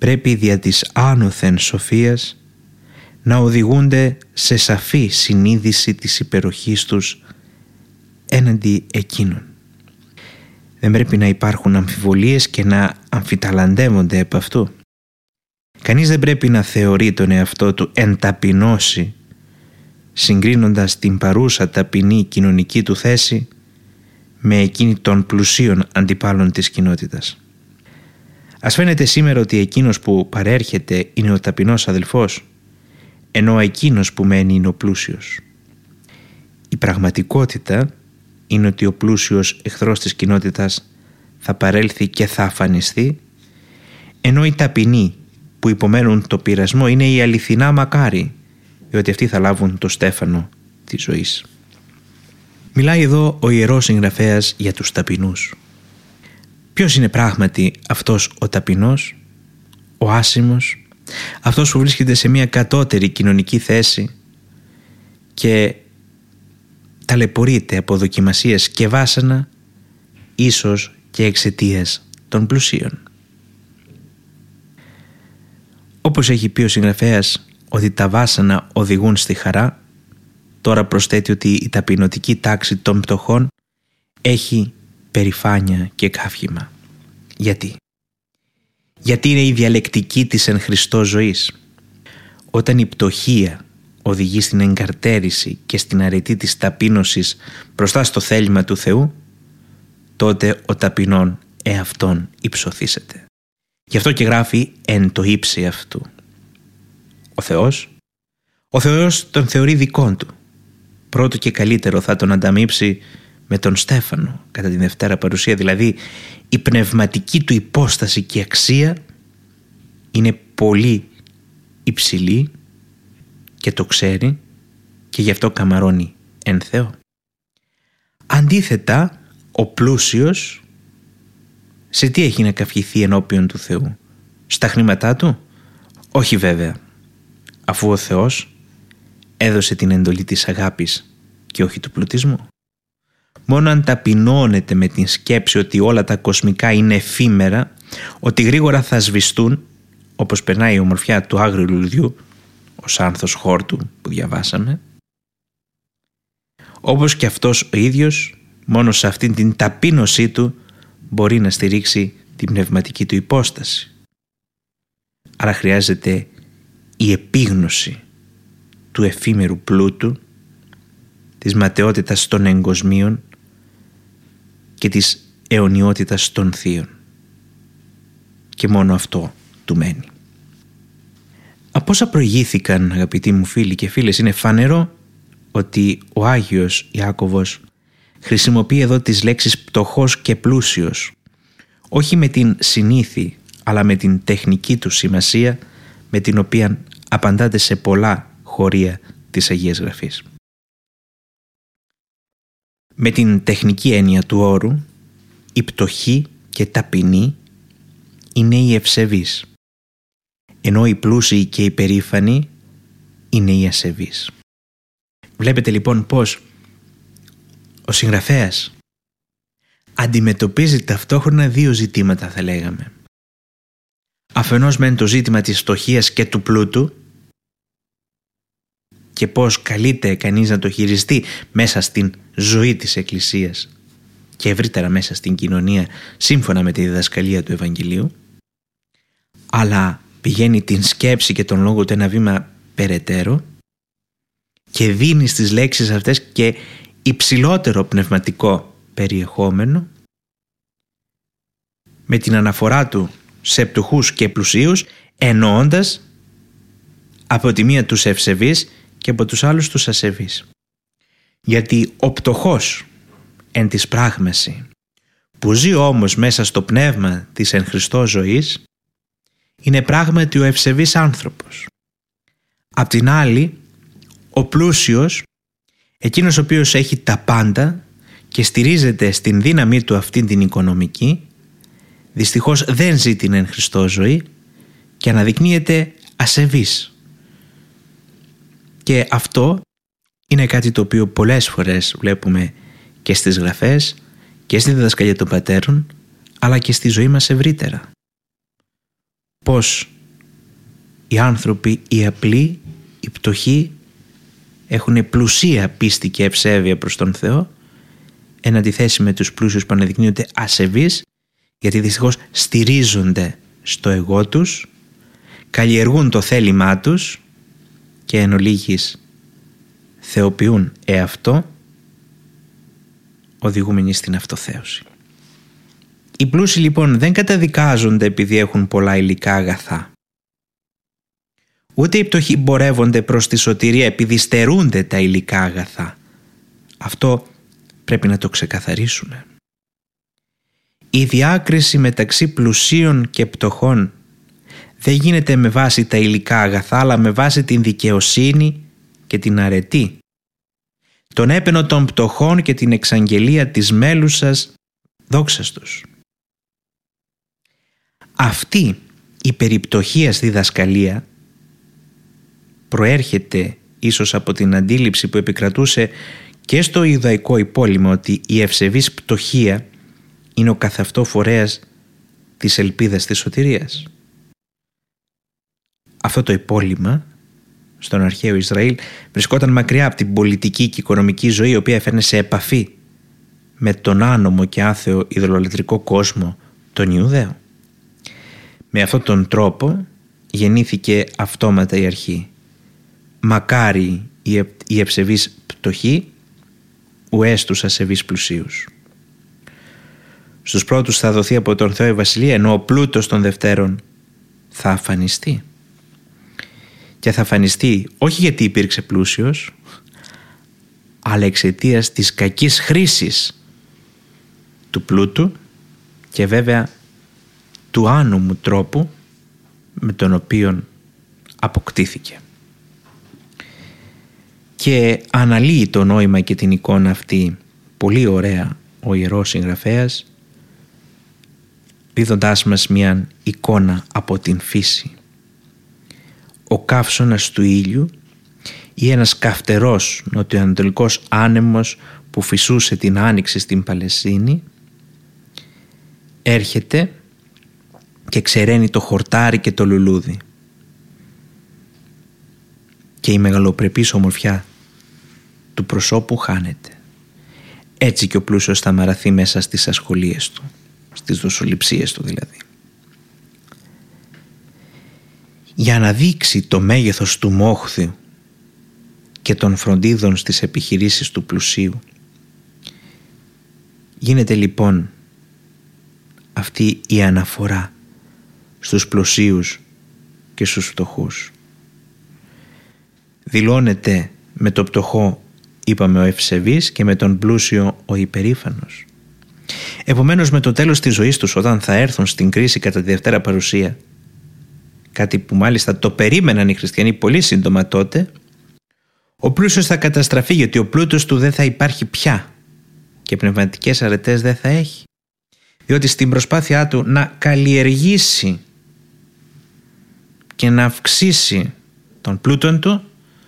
πρέπει δια της άνωθεν σοφίας να οδηγούνται σε σαφή συνείδηση της υπεροχής τους έναντι εκείνων. Δεν πρέπει να υπάρχουν αμφιβολίες και να αμφιταλαντεύονται επ' αυτού. Κανείς δεν πρέπει να θεωρεί τον εαυτό του εν ταπεινώσει, συγκρίνοντας την παρούσα ταπεινή κοινωνική του θέση με εκείνη των πλουσίων αντιπάλων της κοινότητας. Ας φαίνεται σήμερα ότι εκείνος που παρέρχεται είναι ο ταπεινός αδελφός, ενώ εκείνος που μένει είναι ο πλούσιος. Η πραγματικότητα είναι ότι ο πλούσιος εχθρός της κοινότητας θα παρέλθει και θα αφανιστεί, ενώ οι ταπεινοί που υπομένουν το πειρασμό είναι οι αληθινά μακάρι, διότι αυτοί θα λάβουν το στέφανο της ζωής. Μιλάει εδώ ο Ιερός Συγγραφέας για τους ταπεινούς. Ποιος είναι πράγματι αυτός ο ταπεινός, ο άσημος, αυτός που βρίσκεται σε μια κατώτερη κοινωνική θέση και ταλαιπωρείται από δοκιμασίες και βάσανα, ίσως και εξαιτίας των πλουσίων. Όπως έχει πει ο συγγραφέας ότι τα βάσανα οδηγούν στη χαρά, τώρα προσθέτει ότι η ταπεινωτική τάξη των πτωχών έχει περηφάνεια και καύχημα. Γιατί? Γιατί είναι η διαλεκτική της εν Χριστώ ζωής. Όταν η πτωχία οδηγεί στην εγκαρτέρηση και στην αρετή της ταπείνωσης μπροστά στο θέλημα του Θεού, τότε ο ταπεινών εαυτόν υψωθήσεται. Γι' αυτό και γράφει εν το ύψη αυτού. Ο Θεός τον θεωρεί δικών του. Πρώτο και καλύτερο θα τον ανταμείψει με τον Στέφανο κατά την Δευτέρα Παρουσία, δηλαδή η πνευματική του υπόσταση και αξία είναι πολύ υψηλή και το ξέρει και γι' αυτό καμαρώνει εν Θεό. Αντίθετα, ο πλούσιος σε τι έχει να καυχηθεί ενώπιον του Θεού? Στα χρήματά του? Όχι βέβαια, αφού ο Θεός έδωσε την εντολή της αγάπης και όχι του πλουτισμού. Μόνο αν ταπεινώνεται με την σκέψη ότι όλα τα κοσμικά είναι εφήμερα, ότι γρήγορα θα σβηστούν, όπως περνάει η ομορφιά του άγριου λουλουδιού, ο σάνθος χόρτου που διαβάσαμε, όπως και αυτός ο ίδιος, μόνο σε αυτήν την ταπείνωσή του μπορεί να στηρίξει την πνευματική του υπόσταση. Άρα χρειάζεται η επίγνωση του εφήμερου πλούτου, της ματαιότητας των εγκοσμίων και της αιωνιότητας των θείων. Και μόνο αυτό του μένει. Από όσα προηγήθηκαν, αγαπητοί μου φίλοι και φίλες, είναι φανερό ότι ο Άγιος Ιάκωβος χρησιμοποιεί εδώ τις λέξεις πτωχός και πλούσιος, όχι με την συνήθη, αλλά με την τεχνική του σημασία, με την οποία απαντάται σε πολλά χωρία της Αγίας Γραφής. Με την τεχνική έννοια του όρου, η πτωχή και ταπεινή είναι οι ευσεβείς, ενώ οι πλούσιοι και οι περήφανοι είναι οι ασεβείς. Βλέπετε λοιπόν πως ο συγγραφέας αντιμετωπίζει ταυτόχρονα δύο ζητήματα, θα λέγαμε. Αφενός μεν το ζήτημα της φτωχίας και του πλούτου και πώς καλείται κανείς να το χειριστεί μέσα στην ζωή της Εκκλησίας και ευρύτερα μέσα στην κοινωνία σύμφωνα με τη διδασκαλία του Ευαγγελίου, αλλά πηγαίνει την σκέψη και τον λόγο του ένα βήμα περαιτέρω και δίνει στις λέξεις αυτές και υψηλότερο πνευματικό περιεχόμενο με την αναφορά του σε πτωχούς και πλουσίους, εννοώντας από τη μία τους ευσεβείς και από τους άλλους τους ασεβείς. Γιατί ο πτωχός εν της πράγμαση που ζει όμως μέσα στο πνεύμα της εν Χριστώ ζωής είναι πράγματι ο ευσεβής άνθρωπος. Απ' την άλλη, ο πλούσιος, εκείνος ο οποίος έχει τα πάντα και στηρίζεται στην δύναμή του αυτήν την οικονομική, δυστυχώς δεν ζει την εν Χριστώ ζωή και αναδεικνύεται ασεβής. Και αυτό είναι κάτι το οποίο πολλές φορές βλέπουμε και στις γραφές και στη διδασκαλία των πατέρων, αλλά και στη ζωή μας ευρύτερα. πως οι άνθρωποι, οι απλοί, οι πτωχοί έχουν πλουσία πίστη και ευσέβεια προς τον Θεό, εν αντιθέσει με τους πλούσιους που αναδεικνύονται ασεβείς, γιατί δυστυχώς στηρίζονται στο εγώ τους, καλλιεργούν το θέλημά τους και εν ολίγης θεοποιούν εαυτό, οδηγούμενοι στην αυτοθέωση. Οι πλούσιοι λοιπόν δεν καταδικάζονται επειδή έχουν πολλά υλικά αγαθά. Ούτε οι πτωχοί πορεύονται προς τη σωτηρία επειδή στερούνται τα υλικά αγαθά. Αυτό πρέπει να το ξεκαθαρίσουμε. Η διάκριση μεταξύ πλουσίων και πτωχών δεν γίνεται με βάση τα υλικά αγαθά, αλλά με βάση την δικαιοσύνη και την αρετή, τον έπαινο των πτωχών και την εξαγγελία της μέλουσας δόξας τους. Αυτή η περιπτωχίας διδασκαλία προέρχεται ίσως από την αντίληψη που επικρατούσε και στο Ιουδαϊκό υπόλοιπο ότι η ευσεβής πτωχία είναι ο καθ' αυτό φορέας της ελπίδας της σωτηρίας. Αυτό το υπόλοιμα στον αρχαίο Ισραήλ βρισκόταν μακριά από την πολιτική και οικονομική ζωή, η οποία έφερνε σε επαφή με τον άνομο και άθεο ιδωλολατρικό κόσμο των Ιουδαίων. Με αυτόν τον τρόπο γεννήθηκε αυτόματα η αρχή. Μακάρι οι ευσεβείς πτωχοί, ουές τους ασεβείς πλουσίους. Στους πρώτους θα δοθεί από τον Θεό η βασιλεία, ενώ ο πλούτος των δευτέρων θα αφανιστεί. Και θα αφανιστεί όχι γιατί υπήρξε πλούσιος, αλλά εξαιτίας της κακής χρήσης του πλούτου και βέβαια του άνομου τρόπου με τον οποίο αποκτήθηκε. Και αναλύει το νόημα και την εικόνα αυτή πολύ ωραία ο Ιερός Συγγραφέας, δίδοντάς μας μια εικόνα από την φύση. Ο καύσωνας του ήλιου ή ένας καυτερός νοτιοανατολικός άνεμος που φυσούσε την άνοιξη στην Παλαιστίνη έρχεται και ξεραίνει το χορτάρι και το λουλούδι, και η μεγαλοπρεπής ομορφιά του προσώπου χάνεται. Έτσι και ο πλούσιος θα μαραθεί μέσα στις ασχολίες του, στις δοσοληψίες του δηλαδή. Για να δείξει το μέγεθος του μόχθου και των φροντίδων στις επιχειρήσεις του πλουσίου, γίνεται λοιπόν αυτή η αναφορά στους πλουσίους και στους φτωχούς. Δηλώνεται με το πτωχό, είπαμε, ο ευσεβής, και με τον πλούσιο ο υπερήφανος. Επομένως, με το τέλος της ζωής τους, όταν θα έρθουν στην κρίση κατά τη Δευτέρα Παρουσία, κάτι που μάλιστα το περίμεναν οι χριστιανοί πολύ σύντομα τότε, ο πλούσιος θα καταστραφεί, γιατί ο πλούτος του δεν θα υπάρχει πια και πνευματικές αρετές δεν θα έχει, διότι στην προσπάθειά του να καλλιεργήσει και να αυξήσει τον πλούτον του,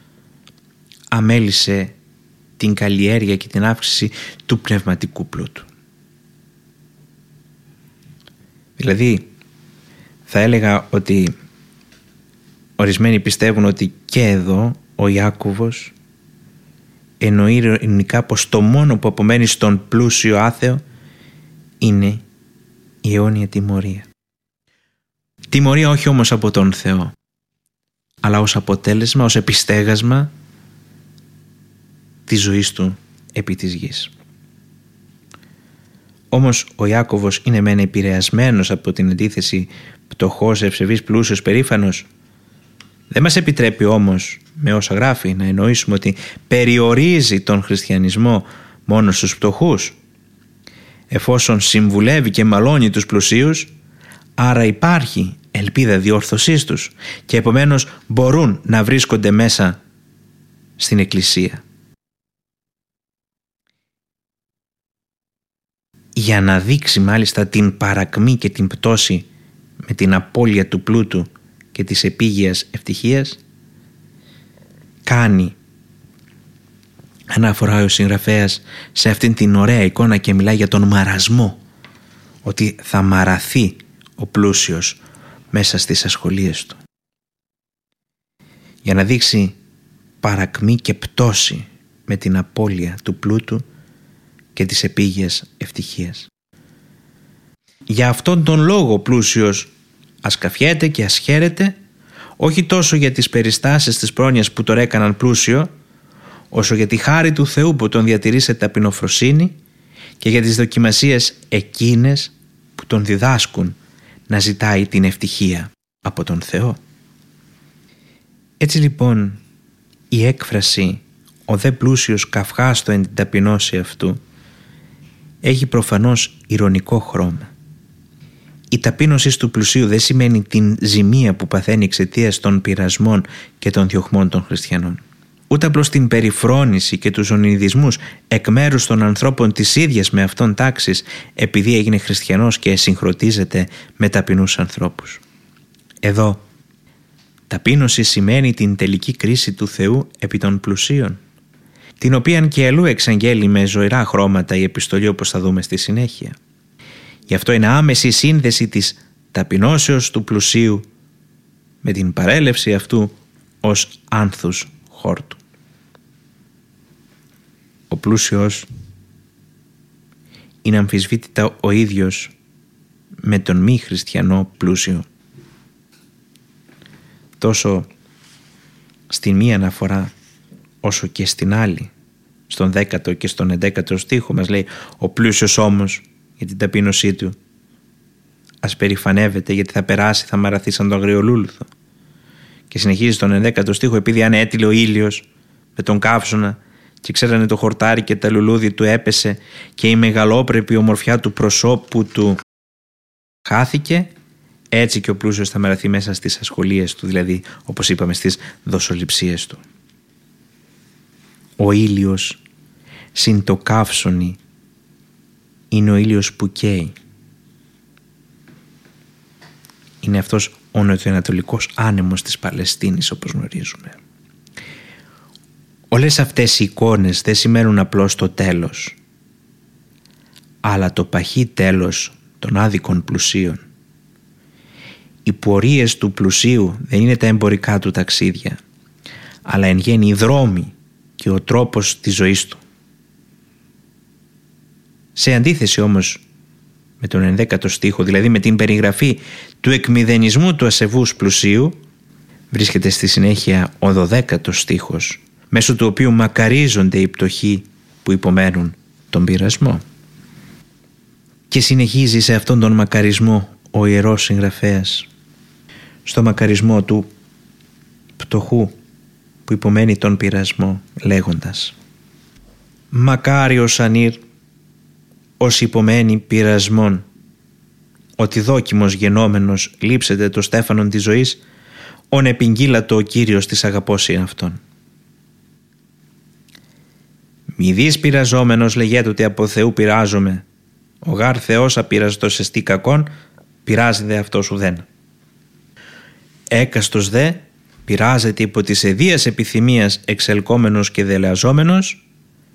αμέλησε την καλλιέργεια και την αύξηση του πνευματικού πλούτου. Δηλαδή, θα έλεγα ότι ορισμένοι πιστεύουν ότι και εδώ ο Ιάκωβος εννοεί ειρηνικά πως το μόνο που απομένει στον πλούσιο άθεο είναι η αιώνια τιμωρία. Τιμωρία όχι όμως από τον Θεό, αλλά ως αποτέλεσμα, ως επιστέγασμα της ζωής του επί της γης. Όμως ο Ιάκωβος είναι μεν επηρεασμένος από την αντίθεση πτωχός, ευσεβής, πλούσιος, περήφανος. Δεν μας επιτρέπει όμως με όσα γράφει να εννοήσουμε ότι περιορίζει τον χριστιανισμό μόνο στους πτωχούς. Εφόσον συμβουλεύει και μαλώνει τους πλουσίους, άρα υπάρχει ελπίδα διόρθωσής τους και επομένως μπορούν να βρίσκονται μέσα στην Εκκλησία. Για να δείξει μάλιστα την παρακμή και την πτώση με την απώλεια του πλούτου και της επίγειας ευτυχίας, κάνει αναφορά ο συγγραφέας σε αυτήν την ωραία εικόνα και μιλάει για τον μαρασμό, ότι θα μαραθεί ο πλούσιος μέσα στις ασχολίες του, για να δείξει παρακμή και πτώση με την απώλεια του πλούτου και της επίγειας ευτυχίας. Για αυτόν τον λόγο πλούσιος ας καφιέται και ας χαίρεται, όχι τόσο για τις περιστάσεις της πρόνοιας που τον έκαναν πλούσιο, όσο για τη χάρη του Θεού που τον διατηρεί σε ταπεινοφροσύνη και για τις δοκιμασίες εκείνες που τον διδάσκουν να ζητάει την ευτυχία από τον Θεό. Έτσι λοιπόν η έκφραση «ο δε πλούσιος καυχάστο εν την ταπεινώση αυτού» έχει προφανώς ηρωνικό χρώμα. Η ταπείνωση του πλουσίου δεν σημαίνει την ζημία που παθαίνει εξαιτίας των πειρασμών και των διωγμών των χριστιανών, ούτε απλώς την περιφρόνηση και τους ονειδισμούς εκ μέρους των ανθρώπων της ίδιας με αυτόν τάξης επειδή έγινε χριστιανός και συγχρονίζεται με ταπεινούς ανθρώπους. Εδώ ταπείνωση σημαίνει την τελική κρίση του Θεού επί των πλουσίων, την οποία και αλλού εξαγγέλει με ζωηρά χρώματα η επιστολή, όπως θα δούμε στη συνέχεια. Γι' αυτό είναι άμεση σύνδεση της ταπεινώσεως του πλουσίου με την παρέλευση αυτού ως άνθους χόρτου. Ο πλούσιος είναι αμφισβήτητα ο ίδιος με τον μη χριστιανό πλούσιο. Τόσο στην μία αναφορά όσο και στην άλλη, στον 10ο και στον 11ο στίχο μας λέει «Ο πλούσιος όμως για την ταπείνωσή του ας περηφανεύεται, γιατί θα περάσει, θα μαραθεί σαν τον αγριολούλουθο». Και συνεχίζει στον 11ο στίχο «Επειδή αν έτειλε ο ήλιος με τον καύσωνα και ξέρανε το χορτάρι και τα λουλούδι του έπεσε και η μεγαλόπρεπη ομορφιά του προσώπου του χάθηκε, έτσι και ο πλούσιος θα μαραθεί μέσα στις ασχολίες του», δηλαδή όπως είπαμε στις δοσοληψίες του. Ο ήλιος συν το καύσωνι είναι ο ήλιος που καίει. Είναι αυτός ο νοτιοανατολικός άνεμος της Παλαιστίνης, όπως γνωρίζουμε. Όλες αυτές οι εικόνες δεν σημαίνουν απλώς το τέλος, αλλά το παχύ τέλος των άδικων πλουσίων. Οι πορείες του πλουσίου δεν είναι τα εμπορικά του ταξίδια, αλλά εν γέννη οι δρόμοι και ο τρόπος της ζωής του. Σε αντίθεση όμως με τον 11ο στίχο, δηλαδή με την περιγραφή του εκμηδενισμού του ασεβούς πλουσίου, βρίσκεται στη συνέχεια ο 12ο στίχος, μέσω του οποίου μακαρίζονται οι πτωχοί που υπομένουν τον πειρασμό. Και συνεχίζει σε αυτόν τον μακαρισμό ο ιερός συγγραφέας, στο μακαρισμό του πτωχού που υπομένει τον πειρασμό, λέγοντας «Μακάριος ανήρ ως υπομένει πειρασμόν, ότι δόκιμος γενόμενος λείψεται το στέφανον της ζωής, ον επιγγείλατο ο Κύριος της αγαπώσει αυτόν». «Μη δεις πειραζόμενος λεγέται ότι από Θεού πειράζομαι, ο γάρ Θεός απειραζτός εστί κακόν, πειράζει δε αυτός ουδέν. Έκαστος δε πειράζεται υπό της αιδείας επιθυμίας εξελκόμενος και δελεαζόμενος,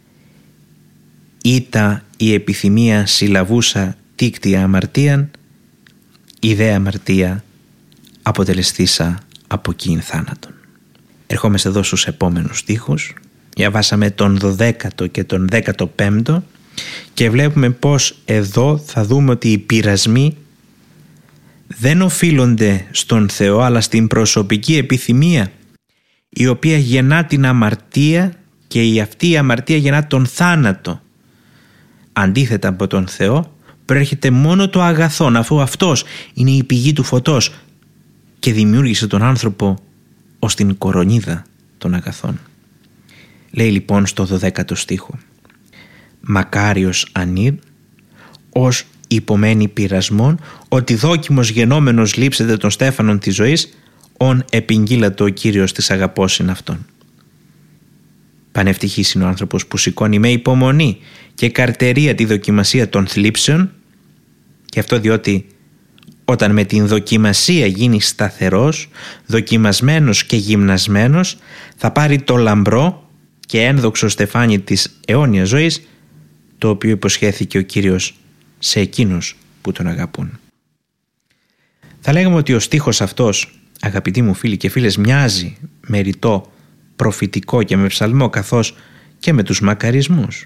ήτα η επιθυμία συλλαβούσα τίκτια αμαρτίαν, η δε αμαρτία αποτελεστήσα από κείν θάνατον». Ερχόμαστε εδώ στους επόμενους στίχους. Διαβάσαμε τον 12ο και τον 15ο και βλέπουμε πως εδώ θα δούμε ότι οι πειρασμοί δεν οφείλονται στον Θεό, αλλά στην προσωπική επιθυμία, η οποία γεννά την αμαρτία και αυτή η αμαρτία γεννά τον θάνατο. Αντίθετα από τον Θεό προέρχεται μόνο το αγαθόν, αφού αυτός είναι η πηγή του φωτός και δημιούργησε τον άνθρωπο ως την κορονίδα των αγαθών. Λέει λοιπόν στο 12ο στίχο «Μακάριος ανήρ ως υπομένει πειρασμόν, ότι δόκιμος γενόμενος λείψεται των στέφανων της ζωής, ον επιγγείλατο ο Κύριος της αγαπώσιν αυτόν». Πανευτυχής είναι ο άνθρωπος που σηκώνει με υπομονή και καρτερία τη δοκιμασία των θλίψεων, και αυτό διότι όταν με την δοκιμασία γίνει σταθερός, δοκιμασμένος και γυμνασμένος, θα πάρει το λαμπρό και ένδοξο στεφάνι της αιώνιας ζωής, το οποίο υποσχέθηκε ο Κύριος σε εκείνους που τον αγαπούν. Θα Θα λέγαμε ότι ο στίχος αυτός, αγαπητοί μου φίλοι και φίλες, μοιάζει με ρητό προφητικό και με ψαλμό, καθώς και με τους μακαρισμούς.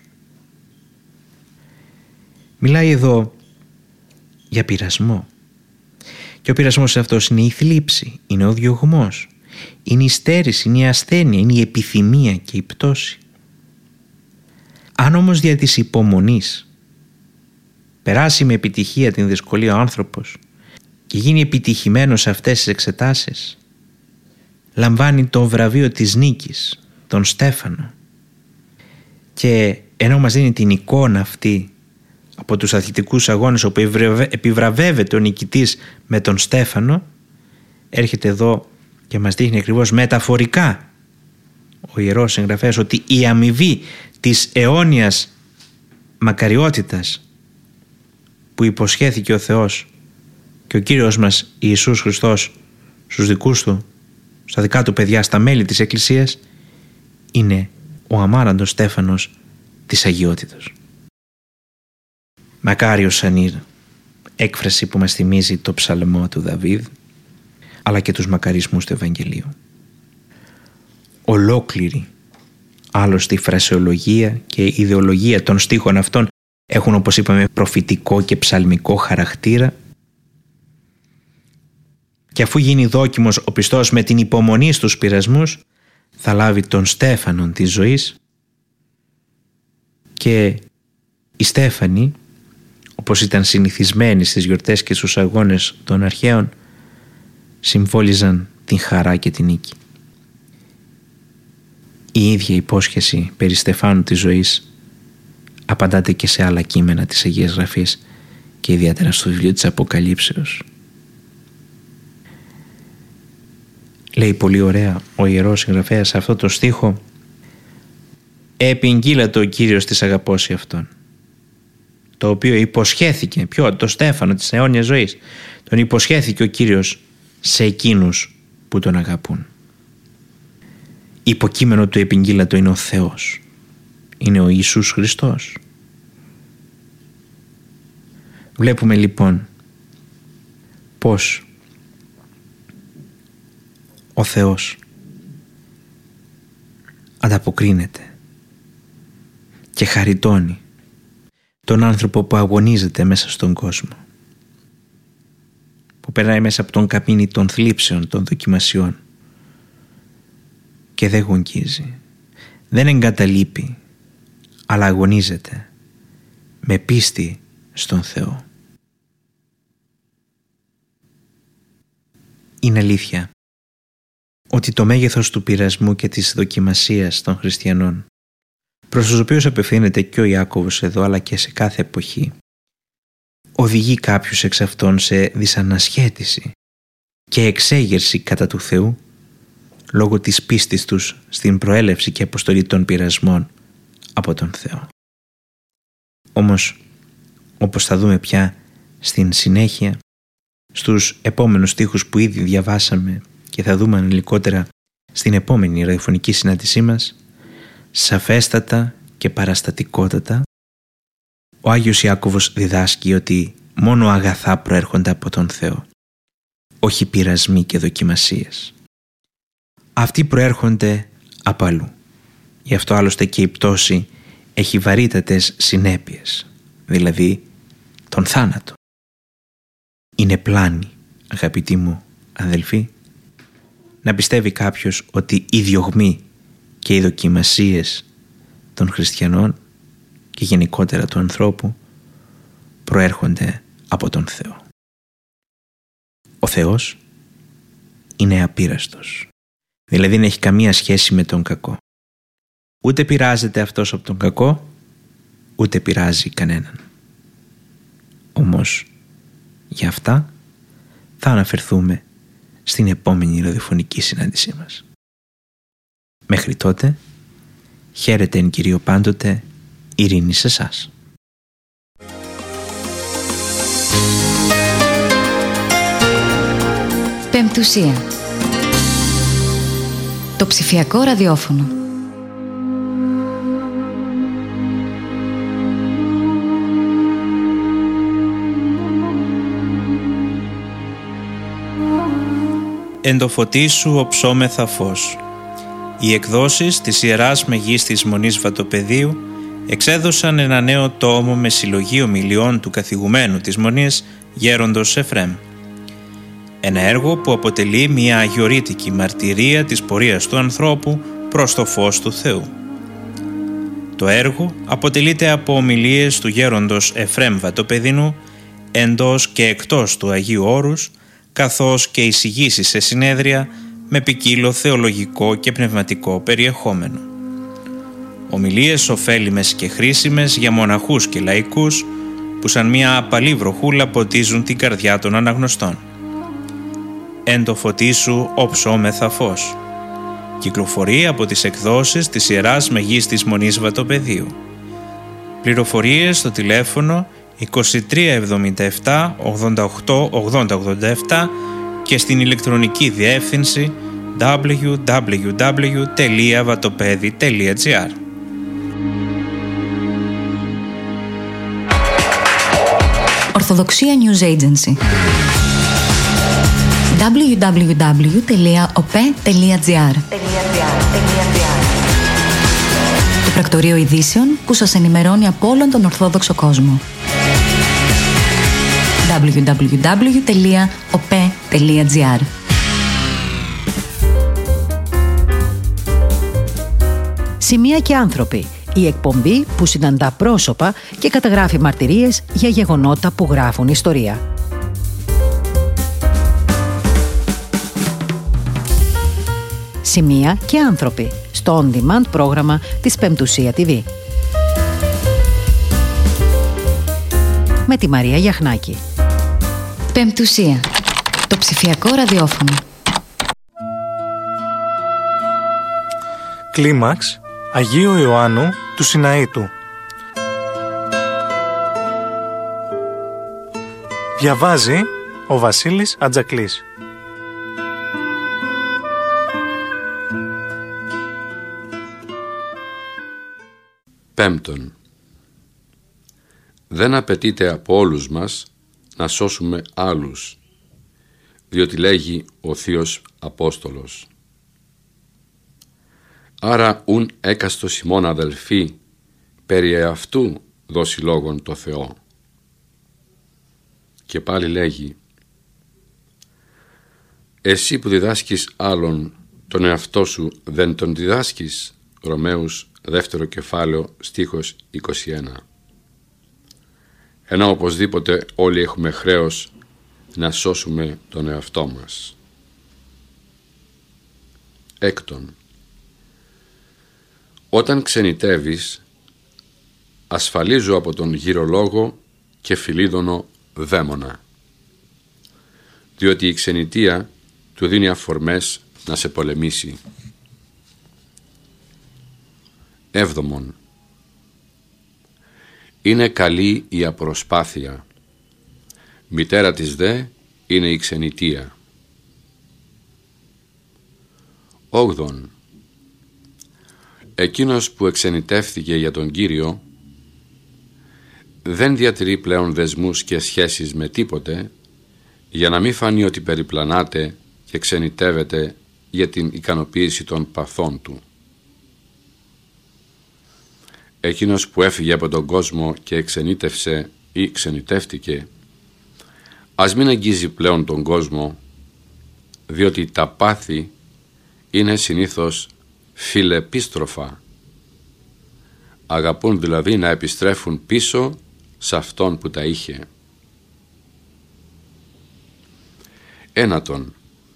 Μιλάει εδώ για πειρασμό. Και ο πειρασμός αυτός είναι η θλίψη, είναι ο διωγμός, είναι η στέρηση, είναι η ασθένεια, είναι η επιθυμία και η πτώση. Αν όμως δια της υπομονής περάσει με επιτυχία την δυσκολία ο άνθρωπος και γίνει επιτυχημένος σε αυτές τις εξετάσεις, λαμβάνει το βραβείο της νίκης, τον Στέφανο. Και ενώ μας δίνει την εικόνα αυτή από τους αθλητικούς αγώνες όπου επιβραβεύεται ο νικητής με τον Στέφανο, έρχεται εδώ και μας δείχνει ακριβώς μεταφορικά ο Ιερός Συγγραφέας ότι η αμοιβή της αιώνιας μακαριότητας που υποσχέθηκε ο Θεός και ο Κύριος μας Ιησούς Χριστός στους δικούς του, στα δικά του παιδιά, στα μέλη της Εκκλησίας, είναι ο αμάραντος Στέφανος της αγιότητος. Μακάριος ανήρ, έκφραση που μας θυμίζει το ψαλμό του Δαβίδ, αλλά και τους μακαρισμούς του Ευαγγελίου. Ολόκληρη άλλωστε η φρασεολογία και η ιδεολογία των στίχων αυτών έχουν, όπως είπαμε, προφητικό και ψαλμικό χαρακτήρα, και αφού γίνει δόκιμος ο πιστός με την υπομονή στους πειρασμούς, θα λάβει τον Στέφανον της ζωής. Και οι Στέφανοι, όπως ήταν συνηθισμένοι στις γιορτές και στους αγώνες των αρχαίων, συμβόλιζαν την χαρά και την νίκη. Η ίδια υπόσχεση περί Στεφάνου της ζωής απαντάται και σε άλλα κείμενα της Αγίας Γραφής και ιδιαίτερα στο βιβλίο της Αποκαλύψεως. Λέει πολύ ωραία ο Ιερός Συγγραφέας σε αυτό το στίχο: «Επιγγείλατο ο Κύριος της αγαπώσει αυτόν», το οποίο υποσχέθηκε, το Στέφανο της αιώνιας ζωής, τον υποσχέθηκε ο Κύριος σε εκείνους που τον αγαπούν. Υποκείμενο του επιγγείλατο είναι ο Θεός, είναι ο Ιησούς Χριστός. Βλέπουμε λοιπόν πως ο Θεός ανταποκρίνεται και χαριτώνει τον άνθρωπο που αγωνίζεται μέσα στον κόσμο, που περνάει μέσα από τον καπίνι των θλίψεων, των δοκιμασιών, και δεν γονκίζει, δεν εγκαταλείπει, αλλά αγωνίζεται με πίστη στον Θεό. Είναι αλήθεια ότι το μέγεθος του πειρασμού και της δοκιμασίας των χριστιανών, προς τους οποίους απευθύνεται και ο Ιάκωβος εδώ αλλά και σε κάθε εποχή, οδηγεί κάποιους εξ αυτών σε δυσανασχέτιση και εξέγερση κατά του Θεού λόγω της πίστης τους στην προέλευση και αποστολή των πειρασμών από τον Θεό. Όμως, όπως θα δούμε πια στην συνέχεια, στους επόμενους στίχους που ήδη διαβάσαμε και θα δούμε αναλυτικότερα στην επόμενη ραδιοφωνική συνάντησή μας, σαφέστατα και παραστατικότατα, ο Άγιος Ιάκωβος διδάσκει ότι μόνο αγαθά προέρχονται από τον Θεό, όχι πειρασμοί και δοκιμασίες. Αυτοί προέρχονται από αλλού. Γι' αυτό άλλωστε και η πτώση έχει βαρύτατες συνέπειες, δηλαδή τον θάνατο. Είναι πλάνη, αγαπητοί μου αδελφοί, να πιστεύει κάποιος ότι οι διωγμοί και οι δοκιμασίες των χριστιανών και γενικότερα του ανθρώπου προέρχονται από τον Θεό. Ο Θεός είναι απείραστος, δηλαδή δεν έχει καμία σχέση με τον κακό. Ούτε πειράζεται αυτός από τον κακό, ούτε πειράζει κανέναν. Όμως για αυτά θα αναφερθούμε στην επόμενη ραδιοφωνική συνάντησή μας. Μέχρι τότε, χαίρετε εν Κυρίω πάντοτε, ειρήνη σε εσάς. Πεμπτουσία. Το ψηφιακό ραδιόφωνο. «Εν το φωτί σου οψόμεθα φως». Οι εκδόσεις της Ιεράς Μεγίστης Μονής Βατοπεδίου εξέδωσαν ένα νέο τόμο με συλλογή ομιλιών του καθηγουμένου της Μονής, Γέροντος Εφρέμ. Ένα έργο που αποτελεί μια αγιορείτικη μαρτυρία της πορείας του ανθρώπου προς το φως του Θεού. Το έργο αποτελείται από ομιλίες του Γέροντος Εφρέμ Βατοπεδινού εντός και εκτός του Αγίου Όρους, καθώς και εισηγήσεις σε συνέδρια με ποικίλο θεολογικό και πνευματικό περιεχόμενο. Ομιλίες ωφέλιμες και χρήσιμες για μοναχούς και λαϊκούς που σαν μια απαλή βροχούλα ποτίζουν την καρδιά των αναγνωστών. «Εν το φωτί σου οψόμεθα φως». Κυκλοφορεί από τις εκδόσεις της Ιεράς Μεγίστης Μονής Βατοπεδίου. Πληροφορίες στο τηλέφωνο 2377 88 8087 και στην ηλεκτρονική διεύθυνση www.vatopedi.gr. Ορθοδοξία News Agency. www.ope.gr. Το πρακτορείο ειδήσεων που σας ενημερώνει από όλον τον Ορθόδοξο κόσμο. www.ope.gr. Σημεία και άνθρωποι. Η εκπομπή που συναντά πρόσωπα και καταγράφει μαρτυρίες για γεγονότα που γράφουν ιστορία. Σημεία και άνθρωποι στο on-demand πρόγραμμα της Πεμπτουσία TV. Με τη Μαρία Γιαχνάκη. Πεμπτουσία. Το ψηφιακό ραδιόφωνο. Κλίμαξ Αγίου Ιωάννου του Σιναήτου. Διαβάζει ο Βασίλης Ατζακλής. Πέμπτον, δεν απαιτείται από όλους μας να σώσουμε άλλους, διότι λέγει ο Θείος Απόστολος. Άρα ουν έκαστος ημών αδελφοί, περί εαυτού δώσει λόγον το Θεό. Και πάλι λέγει, εσύ που διδάσκεις άλλον τον εαυτό σου δεν τον διδάσκεις. Ρωμαίους 2 κεφάλαιο στίχος 21. Ενώ οπωσδήποτε όλοι έχουμε χρέος να σώσουμε τον εαυτό μας. Έκτον, όταν ξενιτεύεις, ασφαλίζω από τον γυρολόγο και φιλίδωνο δαίμονα, διότι η ξενιτεία του δίνει αφορμές να σε πολεμήσει. Έβδομον, είναι καλή η απροσπάθεια, μητέρα της δε είναι η ξενιτεία. Όγδον, εκείνος που εξενιτεύθηκε για τον Κύριο δεν διατηρεί πλέον δεσμούς και σχέσεις με τίποτε, για να μην φανεί ότι περιπλανάται και ξενιτεύεται για την ικανοποίηση των παθών του. Εκείνος που έφυγε από τον κόσμο και εξενίτευσε ή ξενιτεύτηκε, ας μην αγγίζει πλέον τον κόσμο, διότι τα πάθη είναι συνήθως φιλεπίστροφα. Αγαπούν δηλαδή να επιστρέφουν πίσω σε αυτόν που τα είχε. Ένατον,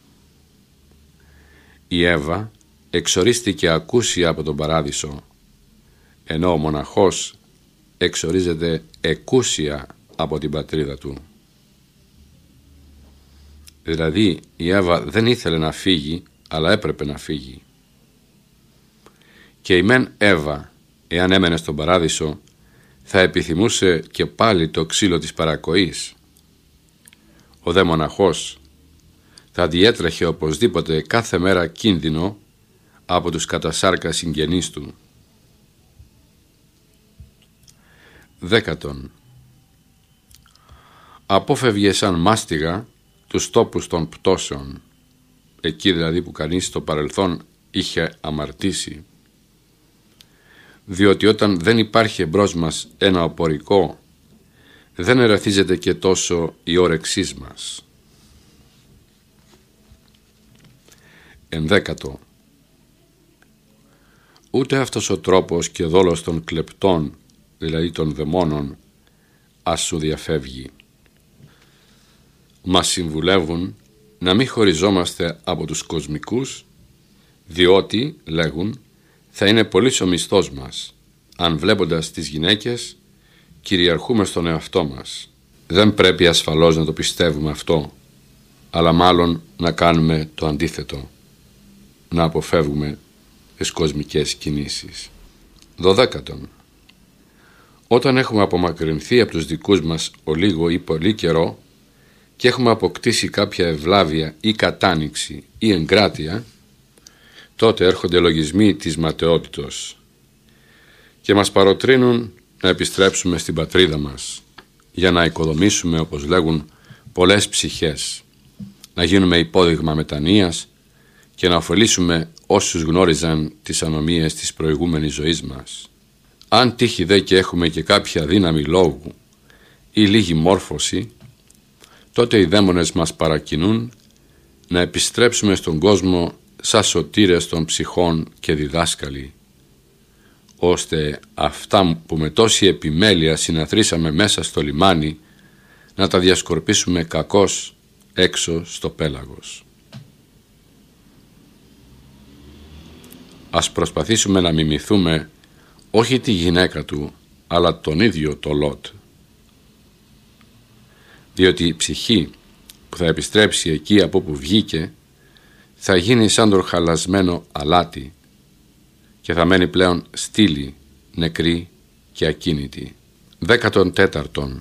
η Εύα εξορίστηκε ακούσια από τον παράδεισο, ενώ ο μοναχός εξορίζεται εκούσια από την πατρίδα του. Δηλαδή η Εύα δεν ήθελε να φύγει, αλλά έπρεπε να φύγει. Και η μεν Εύα, εάν έμενε στον παράδεισο, θα επιθυμούσε και πάλι το ξύλο της παρακοής. Ο δε μοναχός θα διέτρεχε οπωσδήποτε κάθε μέρα κίνδυνο από τους κατασάρκα συγγενείς του. Δέκατον, απόφευγε σαν μάστιγα τους τόπους των πτώσεων, εκεί δηλαδή που κανείς στο παρελθόν είχε αμαρτήσει. Διότι όταν δεν υπάρχει εμπρός μας ένα οπωρικό, δεν ερεθίζεται και τόσο η όρεξής μας. 11. Ούτε αυτός ο τρόπος και δόλος των κλεπτών, δηλαδή των δαιμόνων, ας σου διαφεύγει. Μας συμβουλεύουν να μην χωριζόμαστε από τους κοσμικούς, διότι, λέγουν, θα είναι πολύς ο μισθός μας, αν βλέποντας τις γυναίκες κυριαρχούμε στον εαυτό μας. Δεν πρέπει ασφαλώς να το πιστεύουμε αυτό, αλλά μάλλον να κάνουμε το αντίθετο, να αποφεύγουμε τις κοσμικές κινήσεις. 12. Όταν έχουμε απομακρυνθεί από τους δικούς μας ο λίγο ή πολύ καιρό και έχουμε αποκτήσει κάποια ευλάβεια ή κατάνοιξη ή εγκράτεια, τότε έρχονται λογισμοί της ματαιότητος και μας παροτρύνουν να επιστρέψουμε στην πατρίδα μας για να οικοδομήσουμε, όπως λέγουν, πολλές ψυχές, να γίνουμε υπόδειγμα μετανοίας και να ωφελήσουμε όσους γνώριζαν τις ανομίες της προηγούμενης ζωής μας. Αν τύχει δε και έχουμε και κάποια δύναμη λόγου ή λίγη μόρφωση, τότε οι δαίμονες μας παρακινούν να επιστρέψουμε στον κόσμο σαν σωτήρες των ψυχών και διδάσκαλοι, ώστε αυτά που με τόση επιμέλεια συναθρήσαμε μέσα στο λιμάνι να τα διασκορπίσουμε κακώς έξω στο πέλαγος. Ας προσπαθήσουμε να μιμηθούμε όχι τη γυναίκα του, αλλά τον ίδιο το Λότ. Διότι η ψυχή που θα επιστρέψει εκεί από όπου βγήκε θα γίνει σαν το χαλασμένο αλάτι και θα μένει πλέον στήλη, νεκρή και ακίνητη. 14.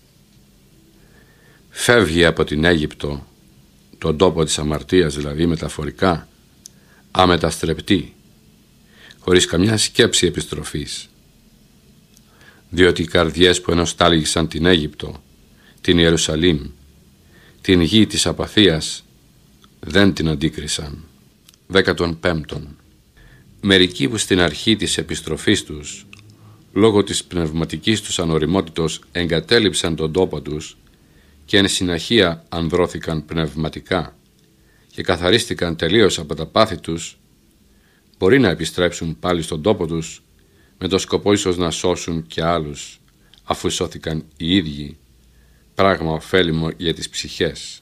Φεύγει από την Αίγυπτο, τον τόπο της αμαρτίας δηλαδή μεταφορικά, αμεταστρεπτή, χωρίς καμιά σκέψη επιστροφής. Διότι οι καρδιές που ενοστάλγησαν την Αίγυπτο, την Ιερουσαλήμ, την γη της απαθίας, δεν την αντίκρισαν. 15. Μερικοί που στην αρχή της επιστροφής τους, λόγω της πνευματικής τους ανοριμότητος, εγκατέλειψαν τον τόπο τους και εν συναχεία ανδρώθηκαν πνευματικά και καθαρίστηκαν τελείως από τα πάθη τους, μπορεί να επιστρέψουν πάλι στον τόπο τους με το σκοπό ίσως να σώσουν και άλλους, αφού σώθηκαν οι ίδιοι, πράγμα ωφέλιμο για τις ψυχές.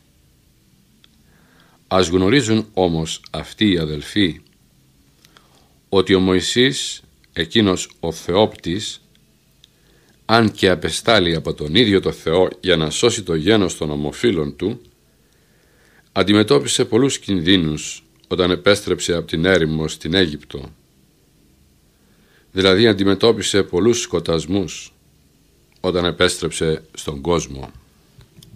Ας γνωρίζουν όμως αυτοί οι αδελφοί ότι ο Μωυσής, εκείνος ο Θεόπτης, αν και απεστάλλει από τον ίδιο το Θεό για να σώσει το γένος των ομοφύλων του, αντιμετώπισε πολλούς κινδύνους όταν επέστρεψε από την έρημο στην Αίγυπτο. Δηλαδή αντιμετώπισε πολλούς σκοτασμούς όταν επέστρεψε στον κόσμο.